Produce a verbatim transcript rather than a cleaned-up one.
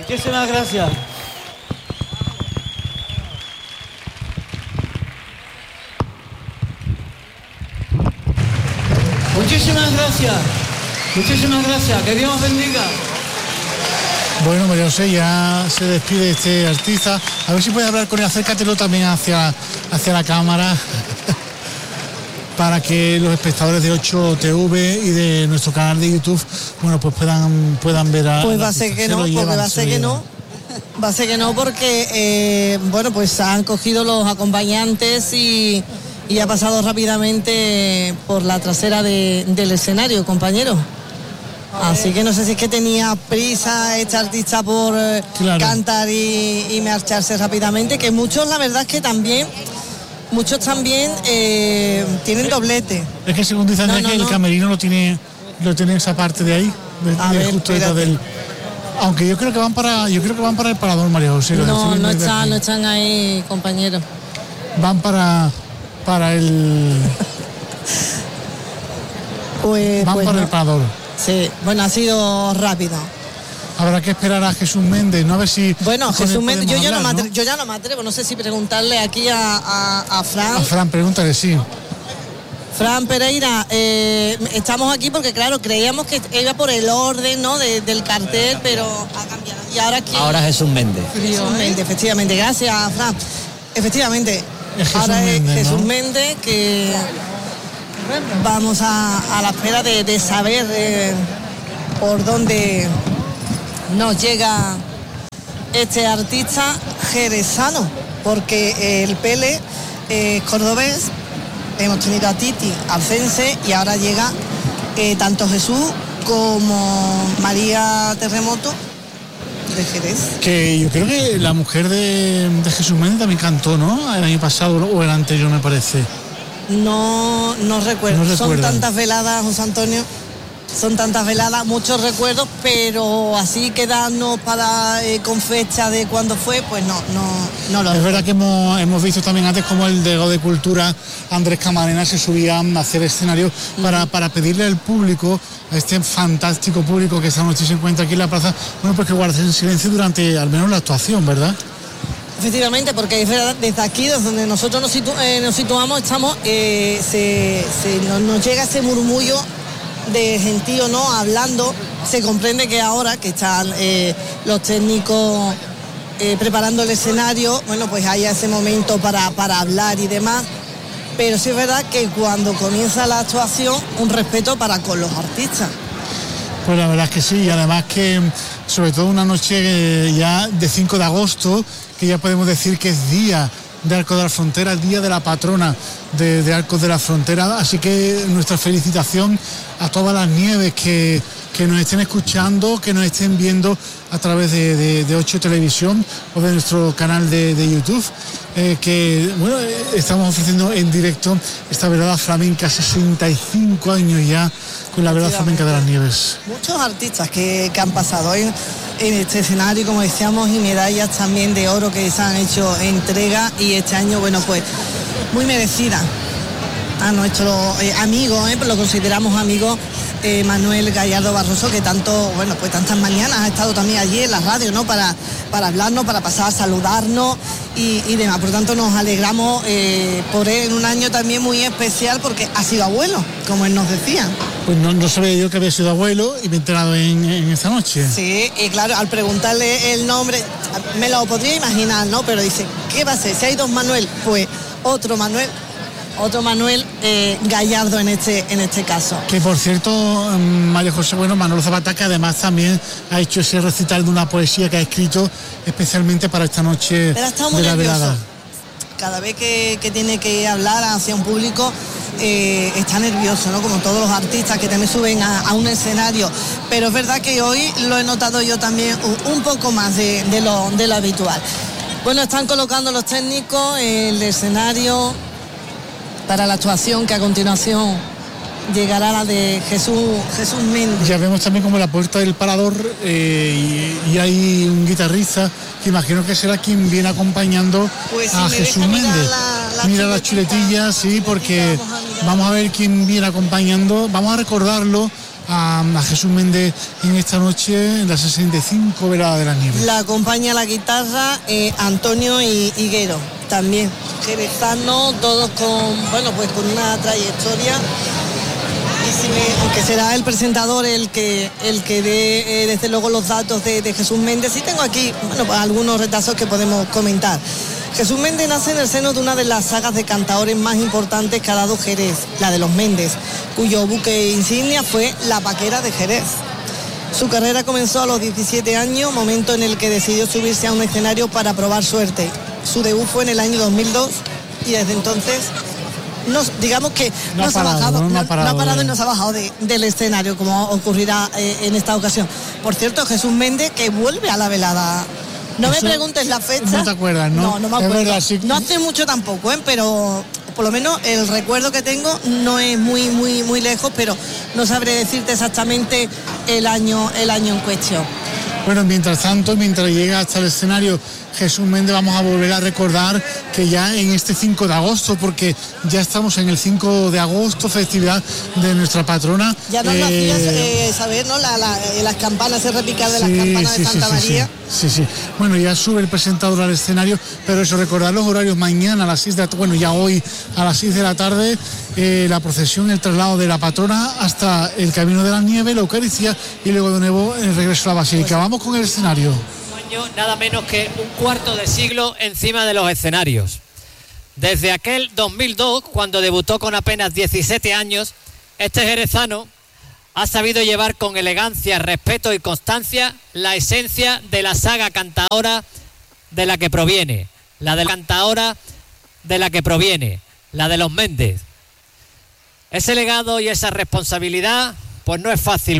Muchísimas gracias. Muchísimas gracias. Muchísimas gracias. Que Dios os bendiga. Bueno, María José, ya se despide este artista. A ver si puede hablar con él, acércatelo también hacia, hacia la cámara para que los espectadores de ocho T V y de nuestro canal de YouTube, bueno, pues puedan, puedan ver a... Pues va a ser que no, porque va a ser que no. Va a ser que no porque, eh, bueno, pues han cogido los acompañantes y, y ha pasado rápidamente por la trasera de, del escenario, compañero. Así que no sé si es que tenía prisa este artista por eh, claro. cantar y, y marcharse rápidamente, que muchos, la verdad es que también, muchos también eh, tienen doblete. Es que según dicen, no, es no, que no. el camerino lo tiene, lo tiene esa parte de ahí, de, A de ver, justo detrás del... Aunque yo creo que van para, yo creo que van para el parador, María José. No, no están, no están ahí, compañeros. Van para, para el... pues, van pues para no. el parador. Sí, bueno, ha sido rápido. Habrá que esperar a Jesús Méndez, no a ver si... Bueno, Jesús Méndez, yo, hablar, ya no me atrevo, ¿no? yo ya no me atrevo, no sé si preguntarle aquí a, a, a Fran. A Fran, pregúntale, sí. Fran Pereira, eh, estamos aquí porque, claro, creíamos que iba por el orden, ¿no?, de, del cartel, pero ha cambiado. ¿Y ahora quién? Ahora Jesús Méndez. Jesús Méndez, efectivamente. Gracias, Fran. Efectivamente, es Jesús ahora Méndez, es Jesús ¿no? Méndez, que vamos a, a la espera de, de saber eh, por dónde nos llega este artista jerezano, porque el Pele es eh, cordobés. Hemos tenido a Titi, alcense, y ahora llega eh, tanto Jesús como María Terremoto de Jerez. Que yo creo que la mujer de, de Jesús Méndez también cantó, ¿no? El año pasado o el anterior, me parece. No, no recuerdo. No Son recuerdan. tantas veladas, José Antonio. Son tantas veladas, muchos recuerdos, pero así quedarnos para eh, con fecha de cuándo fue, pues no, no, no lo Es recuerdo. verdad que hemos, hemos visto también antes como el delegado de Cultura, Andrés Camarena, se subía a hacer escenarios uh-huh. para, para pedirle al público, a este fantástico público que esta noche se encuentra aquí en la plaza, bueno, pues que guarde en silencio durante al menos la actuación, ¿verdad? Efectivamente, porque es verdad, desde aquí, desde donde nosotros nos, situ- eh, nos situamos, estamos, eh, se, se, nos, nos llega ese murmullo de gentío, ¿no?, hablando. Se comprende que ahora que están eh, los técnicos eh, preparando el escenario, bueno, pues haya ese momento para, para hablar y demás, pero sí es verdad que cuando comienza la actuación, un respeto para con los artistas. Pues la verdad es que sí, y además que sobre todo una noche eh, ya de cinco de agosto, que ya podemos decir que es día de Arcos de la Frontera, el día de la patrona de, de Arcos de la Frontera, así que nuestra felicitación a todas las nieves que, que nos estén escuchando, que nos estén viendo a través de, de, de ocho Televisión o de nuestro canal de, de YouTube, eh, que bueno, eh, estamos ofreciendo en directo esta velada flamenca, sesenta y cinco años ya con la velada flamenca de las nieves. Muchos artistas que, que han pasado en, en este escenario, como decíamos, y medallas también de oro que se han hecho entrega, y este año, bueno, pues muy merecida a nuestro eh, amigo, eh, lo consideramos amigo, eh, Manuel Gallardo Barroso, que tanto, bueno, pues tantas mañanas ha estado también allí en la radio, ¿no?, para, para hablarnos, para pasar a saludarnos y, y demás. Por tanto, nos alegramos eh, por él en un año también muy especial, porque ha sido abuelo, como él nos decía. Pues no, no sabía yo que había sido abuelo y me he enterado en, en esta noche. Sí, y claro, al preguntarle el nombre, me lo podría imaginar, ¿no? Pero dice, ¿qué va a ser? Si hay dos Manuel, pues otro Manuel, otro Manuel eh, Gallardo en este, en este caso. Que por cierto, María José, bueno, Manolo Zapata, que además también ha hecho ese recital de una poesía que ha escrito especialmente para esta noche Pero ha estado muy de la nervioso. velada. Cada vez que, que tiene que hablar hacia un público, eh, está nervioso, ¿no? Como todos los artistas que también suben a, a un escenario. Pero es verdad que hoy lo he notado yo también un, un poco más de, de, lo, de lo habitual. Bueno, están colocando los técnicos el escenario para la actuación, que a continuación llegará la de Jesús, Jesús Méndez. Ya vemos también como la puerta del parador eh, y, y hay un guitarrista que imagino que será quien viene acompañando pues a si Jesús Méndez. La, la Mira las chuletillas, sí, porque vamos a ver quién viene acompañando. Vamos a recordarlo a, a Jesús Méndez en esta noche en la sesenta y cinco Velada de la Nieve? La acompaña la guitarra eh, Antonio y Higuero, también jerezano, todos con, bueno, pues con una trayectoria. Y si me, aunque será el presentador el que el que dé eh, desde luego los datos de, de Jesús Méndez, y tengo aquí, bueno, pues algunos retazos que podemos comentar. Jesús Méndez nace en el seno de una de las sagas de cantaores más importantes que ha dado Jerez, la de los Méndez, cuyo buque insignia fue La Paquera de Jerez. Su carrera comenzó a los diecisiete años, momento en el que decidió subirse a un escenario para probar suerte. Su debut fue en el año dos mil dos y desde entonces, no, digamos que no, no, ha, parado, bajado, no, no, ha parado, no ha parado y no se ha bajado de, del escenario, como ocurrirá eh, en esta ocasión. Por cierto, Jesús Méndez, que vuelve a la velada. No Eso, me preguntes la fecha. No te acuerdas, ¿no? No, no me acuerdo. Verdad, sí. No hace mucho tampoco, ¿eh? Pero por lo menos el recuerdo que tengo no es muy, muy, muy lejos, pero no sabré decirte exactamente el año, el año en cuestión. Bueno, mientras tanto, mientras llega hasta el escenario Jesús Méndez, vamos a volver a recordar que ya en este cinco de agosto, porque ya estamos en el cinco de agosto, festividad de nuestra patrona. Ya nos eh, lo hacías eh, saber, ¿no? La, la, las campanas, el repicar de sí, las campanas sí, de Santa sí, María. Sí, sí, sí. Bueno, ya sube el presentador al escenario, pero eso, recordar los horarios: mañana a las seis de la, bueno, ya hoy a las seis de la tarde, eh, la procesión, el traslado de la patrona hasta el Camino de la Nieve, la Eucaristía y luego de nuevo el regreso a la Basílica. Pues, vamos con el escenario. Nada menos que un cuarto de siglo encima de los escenarios. Desde aquel dos mil dos, cuando debutó con apenas diecisiete años, este jerezano ha sabido llevar con elegancia, respeto y constancia la esencia de la saga cantaora de la que proviene, la de la cantaora de la que proviene, la de los Méndez. Ese legado y esa responsabilidad, pues no es fácil.